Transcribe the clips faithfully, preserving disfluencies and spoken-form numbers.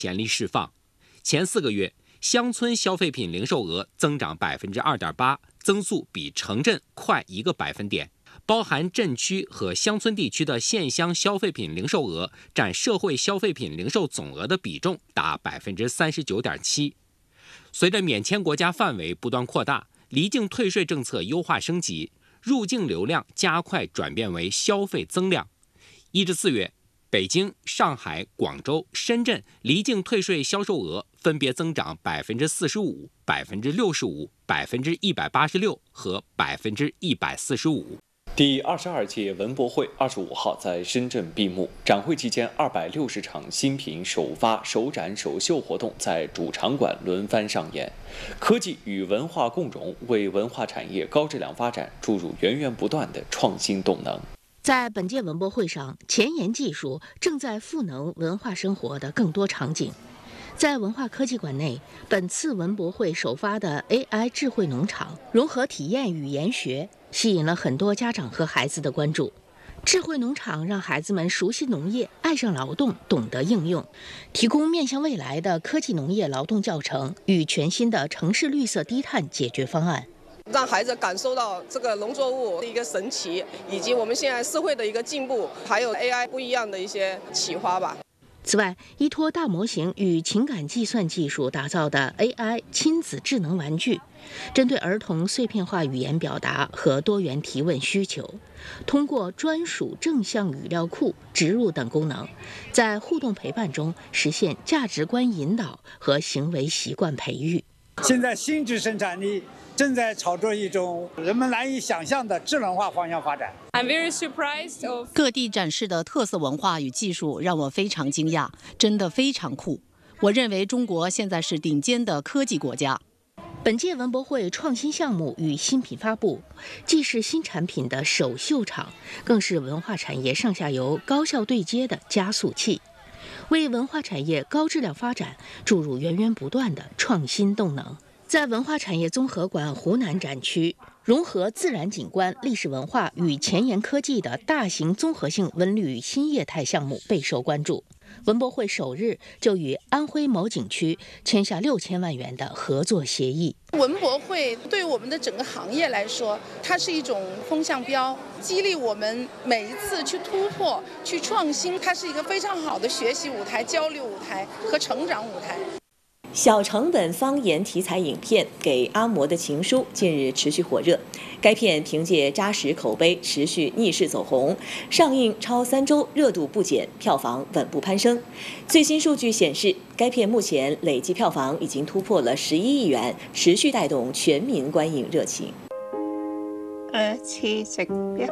潜力释放。前四个月，乡村消费品零售额增长百分之二点八，增速比城镇快一个百分点。包含镇区和乡村地区的县乡消费品零售额占社会消费品零售总额的比重达百分之三十九点七。随着免签国家范围不断扩大，离境退税政策优化升级，入境流量加快转变为消费增量。一至四月，北京、上海、广州、深圳离境退税销售额分别增长百分之四十五、百分之六十五、百分之一百八十六和百分之一百四十五。 第二十二届文博会二十五号在深圳闭幕。展会期间，二百六十场新品首发、首展、首秀活动在主场馆轮番上演。科技与文化共融，为文化产业高质量发展注入源源不断的创新动能。 在本届文博会上，前沿技术正在赋能文化生活的更多场景。在文化科技馆内，本次文博会首发的 A I 智慧农场融合体验与研学，吸引了很多家长和孩子的关注。智慧农场让孩子们熟悉农业，爱上劳动，懂得应用，提供面向未来的科技农业劳动教程与全新的城市绿色低碳解决方案， 让孩子感受到这个农作物的一个神奇，以及我们现在社会的一个进步，还有 A I 不一样的一些启发吧。 此外，依托大模型与情感计算技术打造的 A I 亲子智能玩具，针对儿童碎片化语言表达和多元提问需求，通过专属正向语料库植入等功能，在互动陪伴中实现价值观引导和行为习惯培育。 现在新质生产力正在朝着一种人们难以想象的智能化方向发展。 I'm very surprised of 各地展示的特色文化与技术让我非常惊讶，真的非常酷。我认为中国现在是顶尖的科技国家。 本届文博会创新项目与新品发布，既是新产品的首秀场，更是文化产业上下游高效对接的加速器，为文化产业高质量发展注入源源不断的创新动能。在文化产业综合馆湖南展区，融合自然景观、历史文化与前沿科技的大型综合性文旅新业态项目备受关注。文博会首日就与安徽某景区签下六千万元的合作协议。 文博会对于我们的整个行业来说，它是一种风向标，激励我们每一次去突破、去创新。它是一个非常好的学习舞台、交流舞台和成长舞台。 小成本方言题材影片《给阿嬷的情书》近日持续火热，该片凭借扎实口碑持续逆势走红，上映超三周热度不减，票房稳步攀升。最新数据显示，该片目前累计票房已经突破了十一亿元，持续带动全民观影热情。 二七食一。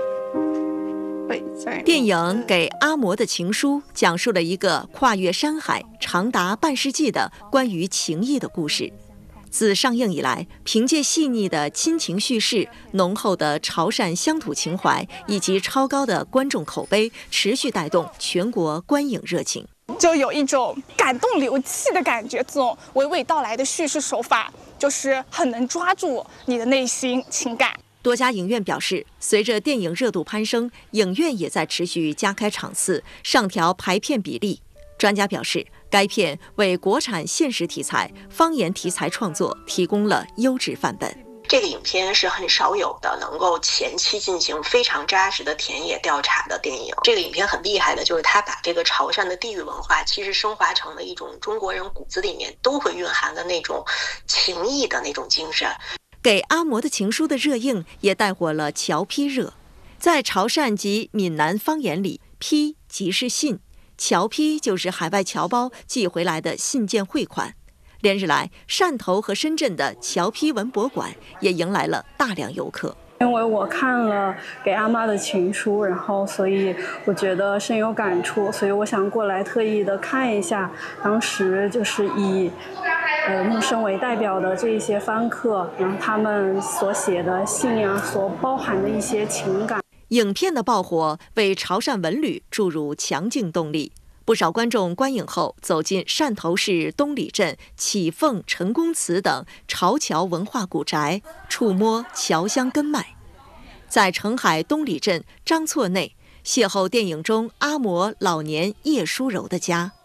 电影《给阿嬷的情书》讲述了一个跨越山海、长达半世纪的关于情谊的故事。自上映以来，凭借细腻的亲情叙事、浓厚的潮汕乡土情怀以及超高的观众口碑，持续带动全国观影热情。 就有一种感动流涕的感觉，这种娓娓道来的叙事手法，就是很能抓住你的内心情感。 多家影院表示，随着电影热度攀升，影院也在持续加开场次，上调排片比例。专家表示，该片为国产现实题材、方言题材创作提供了优质范本。 这个影片是很少有的能够前期进行非常扎实的田野调查的电影。这个影片很厉害的就是它把这个潮汕的地域文化其实升华成了一种中国人骨子里面都会蕴含的那种情谊的那种精神。 给阿嬷的情书的热映也带火了侨批热。在潮汕及闽南方言里，批即是信，侨批就是海外侨胞寄回来的信件汇款。连日来，汕头和深圳的侨批文博馆也迎来了大量游客。 因为我看了《给阿嬷的情书》，然后所以我觉得深有感触，所以我想过来特意的看一下，当时就是以呃木生为代表的这一些番客，然后他们所写的信啊，所包含的一些情感。 影片的爆火为潮汕文旅注入强劲动力。不少观众观影后走进汕头市东里镇启凤、陈公祠等潮侨文化古宅，触摸侨乡根脉。在澄海东里镇张厝内，邂逅电影中阿嬷老年叶淑柔的家。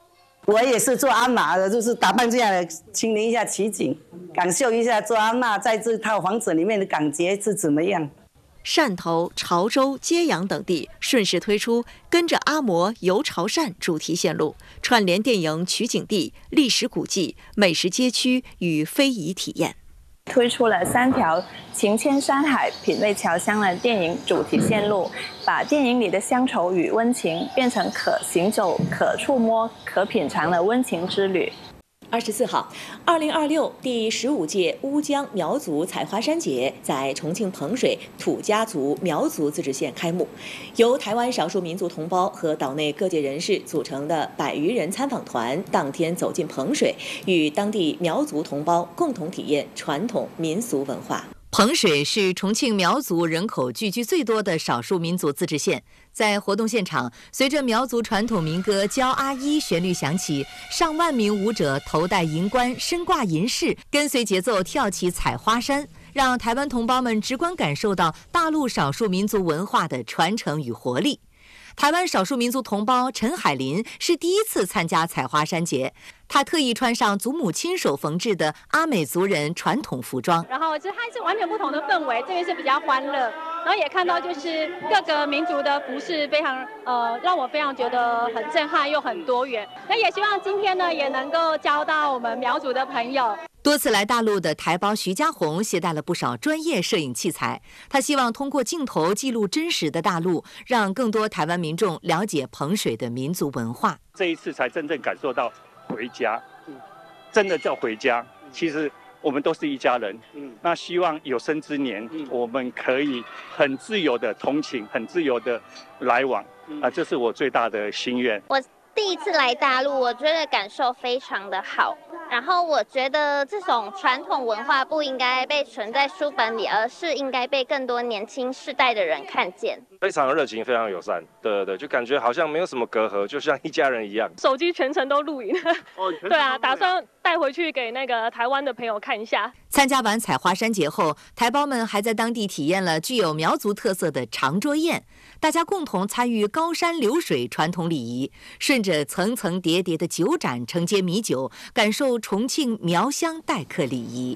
我也是做鞍马的，就是打扮这样的，亲临一下奇景，感受一下做鞍马在这套房子里面的感觉是怎么样。 汕头、潮州、揭阳等地顺势推出跟着阿嬷游潮汕主题线路，串联电影取景地、历史古迹、美食街区与非遗体验。 推出了三条情牵山海、品味侨乡的电影主题线路，把电影里的乡愁与温情变成可行走、可触摸、可品尝的温情之旅。 二十四号，二零二六第十五届乌江苗族采花山节在重庆彭水土家族苗族自治县开幕，由台湾少数民族同胞和岛内各界人士组成的百余人参访团，当天走进彭水，与当地苗族同胞共同体验传统民俗文化。 彭水是重庆苗族人口聚居最多的少数民族自治县。在活动现场，随着苗族传统民歌《教阿依》旋律响起，上万名舞者头戴银冠，身挂银饰，跟随节奏跳起采花山，让台湾同胞们直观感受到大陆少数民族文化的传承与活力。台湾少数民族同胞陈海林是第一次参加采花山节，他特意穿上祖母亲手缝制的阿美族人传统服装。 然后其实它是完全不同的氛围，这边是比较欢乐，然后也看到就是各个民族的服饰非常呃，让我非常觉得很震撼又很多元。那也希望今天呢也能够交到我们苗族的朋友。 多次来大陆的台胞徐家宏携带了不少专业摄影器材，他希望通过镜头记录真实的大陆，让更多台湾民众了解彭水的民族文化。 这一次才真正感受到回家，真的叫回家。其实我们都是一家人，那希望有生之年，我们可以很自由的通勤，很自由的来往，啊，这是我最大的心愿。 我第一次来大陆，我觉得感受非常的好。然后我觉得这种传统文化不应该被存在书本里，而是应该被更多年轻世代的人看见。 非常热情，非常友善，对对对，就感觉好像没有什么隔阂，就像一家人一样。 手机全程都录影，哦，对啊，打算带回去给那个台湾的朋友看一下。 参加完采花山节后，台胞们还在当地体验了具有苗族特色的长桌宴，大家共同参与高山流水传统礼仪，顺着层层叠叠的酒盏承接米酒，感受重庆苗乡待客礼仪。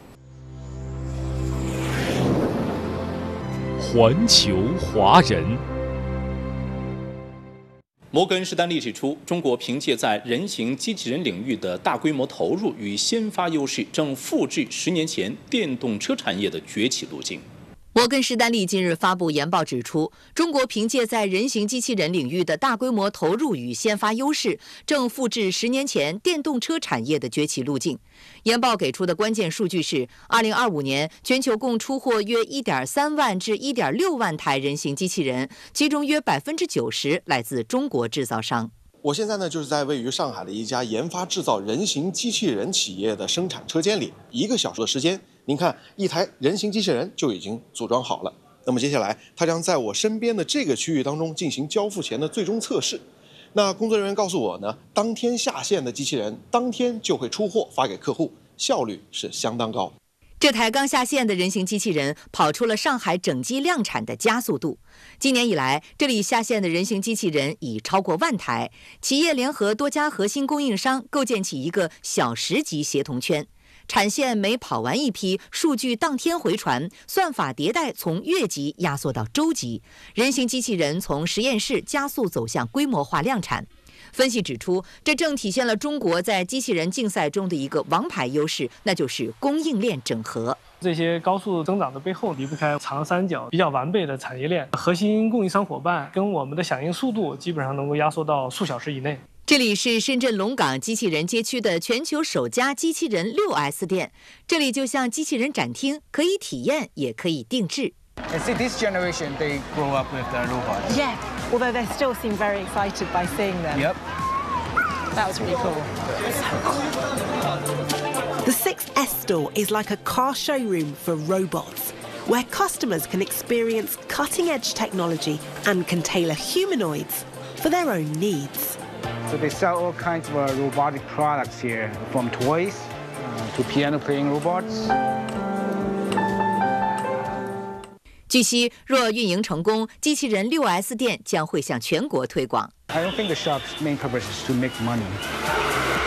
环球华人。 摩根士丹利指出，中国凭借在人形机器人领域的大规模投入与先发优势，正复制十年前电动车产业的崛起路径。 摩根士丹利近日发布研报指出，中国凭借在人形机器人领域的大规模投入与先发优势，正复制十年前电动车产业的崛起路径。研报给出的关键数据是，二零二五年全球共出货约一点三万至一点六万台人形机器人，其中约百分之九十来自中国制造商。 我现在呢，就是在位于上海的一家研发制造人形机器人企业的生产车间里，一个小时的时间。您看，一台人形机器人就已经组装好了。那么接下来，它将在我身边的这个区域当中进行交付前的最终测试。那工作人员告诉我呢，当天下线的机器人，当天就会出货发给客户，效率是相当高。 这台刚下线的人形机器人跑出了上海整机量产的加速度。今年以来，这里下线的人形机器人已超过万台，企业联合多家核心供应商，构建起一个小时级协同圈。产线每跑完一批，数据当天回传，算法迭代从月级压缩到周级，人形机器人从实验室加速走向规模化量产。分析指出，这正体现了中国在机器人竞赛中的一个王牌优势，那就是供应链整合。 这些高速增长的背后离不开长三角比较完备的产业链，核心供应商伙伴跟我们的响应速度基本上能够压缩到数小时以内。 这里是深圳龙岗机器人街区的全球首家机器人 六 S 店，这里就像机器人展厅，可以体验，也可以定制。 And see, this generation, they grow up with the robots. Yeah, although they still seem very excited by seeing them. Yep. That was really cool. The sixth S store is like a car showroom for robots, where customers can experience cutting-edge technology and can tailor humanoids for their own needs. So they sell all kinds of uh, robotic products here, from toys uh, to piano-playing robots. 据悉，若运营成功，机器人 六 S 店将会向全国推广。 I don't think the shop's main purpose is to make money.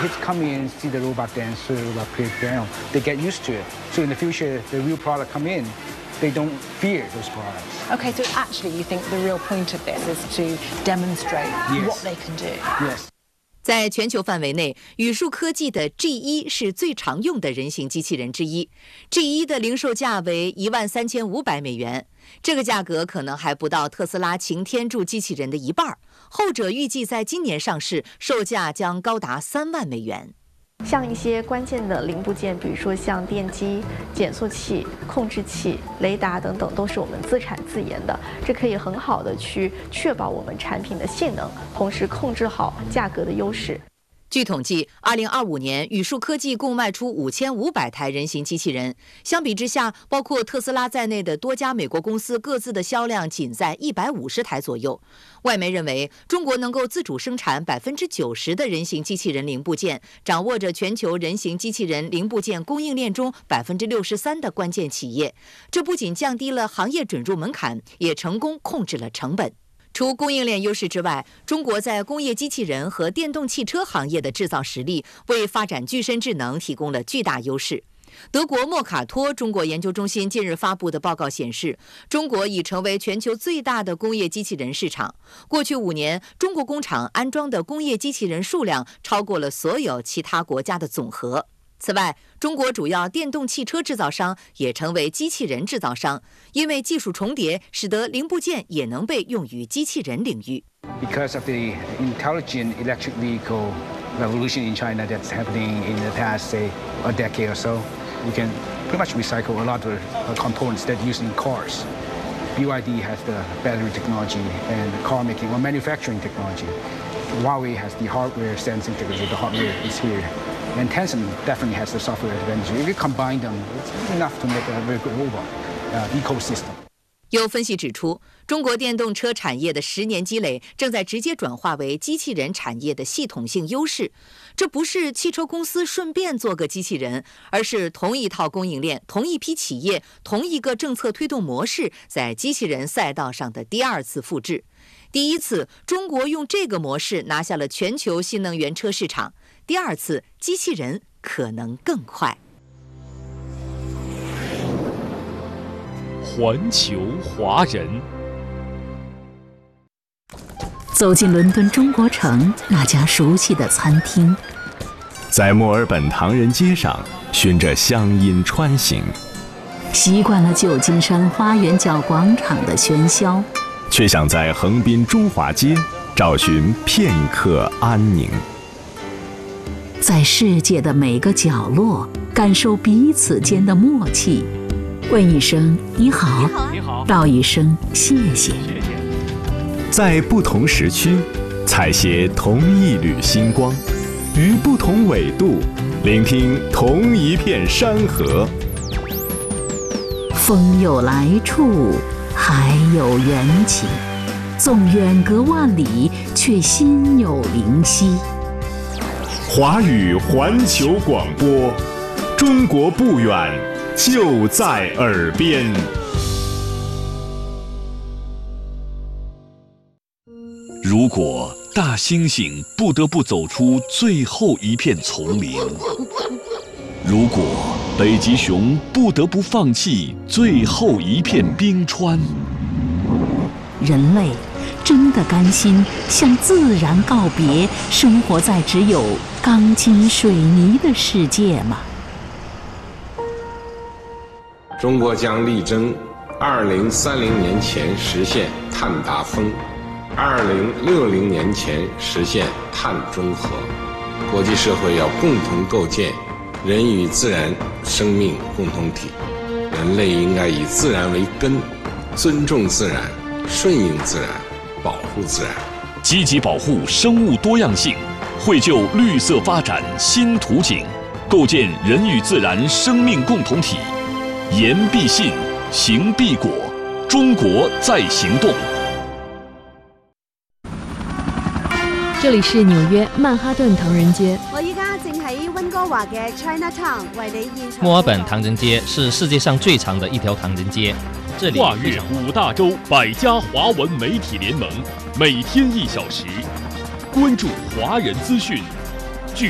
kids come in, see the robot dancer, robot play piano, they get used to it. So in the future, the real product come in, they don't fear those products. Okay, so actually you think the real point of this is to demonstrate yes. what they can do? Yes. 在全球范围内，宇树科技的 G 一 是最常用的人形机器人之一。G 一 的零售价为一万三千五百美元，这个价格可能还不到特斯拉擎天柱机器人的一半，后者预计在今年上市，售价将高达三万美元。 像一些关键的零部件，比如说像电机、减速器、控制器、雷达等等，都是我们自产自研的。这可以很好的去确保我们产品的性能，同时控制好价格的优势。 据统计，二零二五年，宇树科技共卖出五千五百台人形机器人。相比之下，包括特斯拉在内的多家美国公司各自的销量仅在一百五十台左右。外媒认为，中国能够自主生产百分之九十的人形机器人零部件，掌握着全球人形机器人零部件供应链中百分之六十三的关键企业。这不仅降低了行业准入门槛，也成功控制了成本。 除供应链优势之外，中国在工业机器人和电动汽车行业的制造实力，为发展具身智能提供了巨大优势。德国莫卡托中国研究中心近日发布的报告显示，中国已成为全球最大的工业机器人市场。过去五年，中国工厂安装的工业机器人数量超过了所有其他国家的总和。 此外，中国主要电动汽车制造商也成为机器人制造商，因为技术重叠，使得零部件也能被用于机器人领域。 Because of the intelligent electric vehicle revolution in China that's happening in the past, say, a decade or so, we can pretty much recycle a lot of components that are used in cars. B Y D has the battery technology and car making or manufacturing technology. Huawei has the hardware sensing technology. The hardware is here. And Tencent definitely has the software advantage. If you combine them, it's enough to make a very good robot uh, ecosystem. 有分析指出，中国电动车产业的十年积累正在直接转化为机器人产业的系统性优势。这不是汽车公司顺便做个机器人，而是同一套供应链、同一批企业、同一个政策推动模式在机器人赛道上的第二次复制。第一次，中国用这个模式拿下了全球新能源车市场。 第二次，机器人可能更快。 环球华人走进伦敦中国城那家熟悉的餐厅， 在墨尔本唐人街上循着乡音穿行， 习惯了旧金山花园角广场的喧嚣， 却想在横滨中华街找寻片刻安宁。 在世界的每个角落，感受彼此间的默契。问一声你好，你好，道一声谢谢。 在不同时区，采撷同一缕星光，于不同纬度，聆听同一片山河。 风有来处，海有缘起，纵远隔万里，却心有灵犀。 华语环球广播，中国不远，就在耳边。 如果大猩猩不得不走出最后一片丛林，如果北极熊不得不放弃最后一片冰川， 人类真的甘心向自然告别，生活在只有 钢筋水泥的世界吗？ 中国将力争二零三零年前实现碳达峰，二零六零年前实现碳中和。国际社会要共同构建人与自然生命共同体，人类应该以自然为根，尊重自然，顺应自然，保护自然， 积极保护生物多样性。 绘就绿色发展新图景，构建人与自然生命共同体。言必信，行必果，中国在行动。 这里是纽约曼哈顿唐人街。 我依家正喺温哥華嘅 Chinatown 為你現場。 墨爾本唐人街是世界上最長的一條唐人街。這裡跨越五大洲百家華文媒體聯盟，每天一小時。 關注華人資訊，